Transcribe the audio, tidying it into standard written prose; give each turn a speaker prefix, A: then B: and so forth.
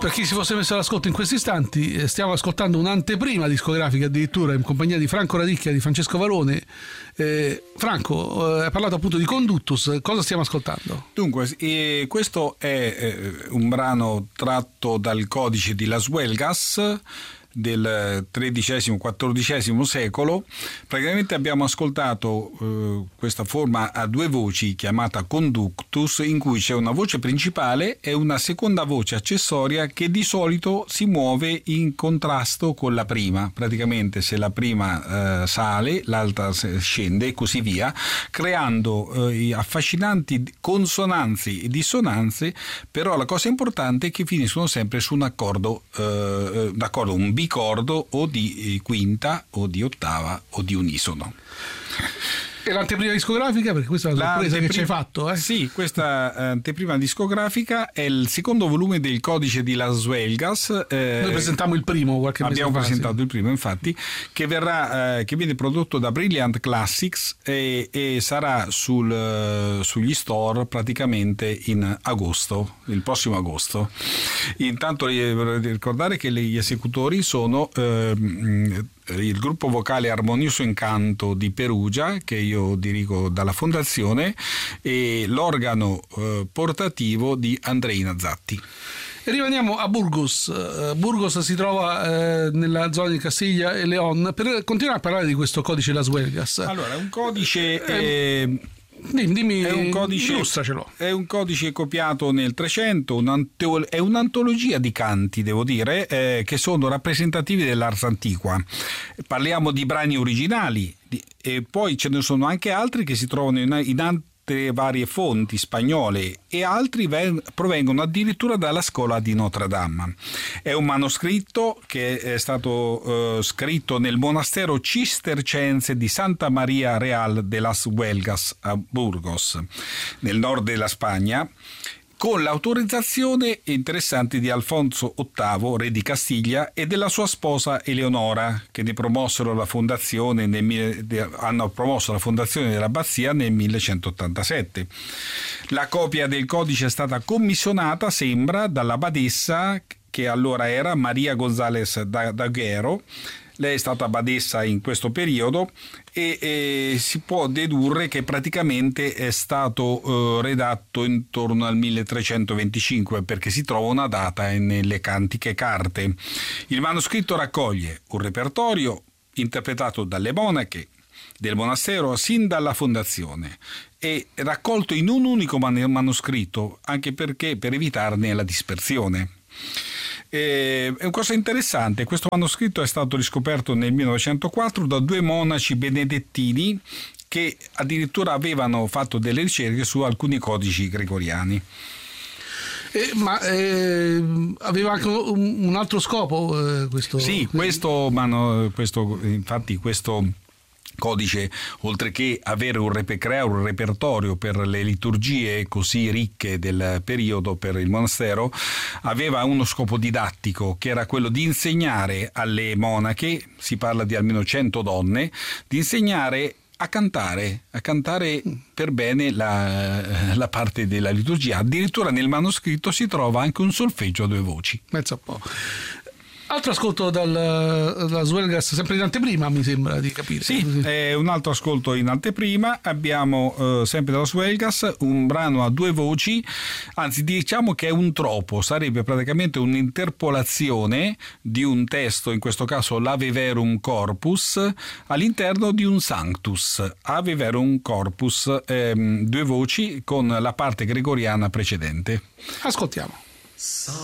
A: Per chi si fosse messo all'ascolto in questi istanti, stiamo ascoltando un'anteprima discografica addirittura in compagnia di Franco Radicchia e di Francesco Varone. Franco, hai parlato appunto di Conductus, cosa stiamo ascoltando?
B: Dunque, questo è un brano tratto dal codice di Las Huelgas del XIII-XIV secolo. Praticamente abbiamo ascoltato questa forma a due voci chiamata conductus, in cui c'è una voce principale e una seconda voce accessoria che di solito si muove in contrasto con la prima. Praticamente se la prima sale, l'altra scende e così via, creando affascinanti consonanze e dissonanze, però la cosa importante è che finiscono sempre su un accordo, un bicordo o di quinta o di ottava o di unisono.
A: E l'anteprima discografica, perché questa è la sorpresa che ci hai fatto,
B: Sì, questa anteprima discografica è il secondo volume del codice di Las Huelgas.
A: Noi presentammo il primo qualche mese fa.
B: Abbiamo presentato il primo, infatti, che viene prodotto da Brilliant Classics e sarà sugli store praticamente in agosto, il prossimo agosto. Intanto vorrei ricordare che gli esecutori sono il gruppo vocale Armonioso Incanto di Perugia, che io dirigo dalla fondazione, e l'organo portativo di Andrei Nazzatti.
A: E rimaniamo a Burgos. Burgos si trova nella zona di Castiglia e León. Per continuare a parlare di questo codice Las Huelgas.
B: Allora, è un codice...
A: Dimmi,
B: è un codice,
A: illustracelo.
B: È un codice copiato nel 300, è un'antologia di canti, devo dire, che sono rappresentativi dell'Ars Antiqua. Parliamo di brani originali e poi ce ne sono anche altri che si trovano in altre varie fonti spagnole e altri provengono addirittura dalla scuola di Notre Dame. È un manoscritto che è stato scritto nel monastero cistercense di Santa Maria Real de las Huelgas a Burgos, nel nord della Spagna, con l'autorizzazione interessante di Alfonso VIII, re di Castiglia, e della sua sposa Eleonora, che hanno promosso la fondazione dell'abbazia nel 1187. La copia del codice è stata commissionata, sembra, dalla badessa, che allora era Maria González Daguerro. Lei è stata badessa in questo periodo e si può dedurre che praticamente è stato redatto intorno al 1325, perché si trova una data nelle cantiche carte. Il manoscritto raccoglie un repertorio interpretato dalle monache del monastero sin dalla fondazione e raccolto in un unico manoscritto, anche perché per evitarne la dispersione. È una cosa interessante, questo manoscritto è stato riscoperto nel 1904 da due monaci benedettini che addirittura avevano fatto delle ricerche su alcuni codici gregoriani.
A: Ma aveva anche un altro scopo questo?
B: Sì, questo codice, oltre che avere creare un repertorio per le liturgie così ricche del periodo per il monastero, aveva uno scopo didattico, che era quello di insegnare alle monache, si parla di almeno 100 donne, di insegnare a cantare per bene la parte della liturgia. Addirittura nel manoscritto si trova anche un solfeggio a due voci.
A: Pensa un po'. Altro ascolto dalla Huelgas, sempre in anteprima, mi sembra di capire.
B: Sì, un altro ascolto in anteprima. Abbiamo sempre dalla Huelgas un brano a due voci, anzi diciamo che è un tropo, sarebbe praticamente un'interpolazione di un testo, in questo caso l'Ave Verum Corpus, all'interno di un Sanctus. Ave Verum Corpus, due voci con la parte gregoriana precedente.
A: Ascoltiamo.